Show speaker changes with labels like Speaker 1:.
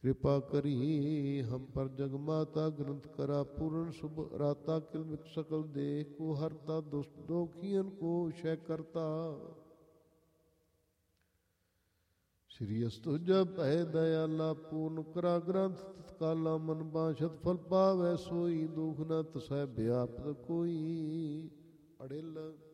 Speaker 1: कृपा करी हम पर जगमाता ग्रंथ करा पूर्ण शुभ राता किलमिक सकल देह को हरता दुष्ट दोखियन को शय करता श्री अस्तुजा पै दयाला पूर्ण करा ग्रंथ तत्काला मन बांछत फल पावै सोई दुख न तसै व्यापत कोई अड़िल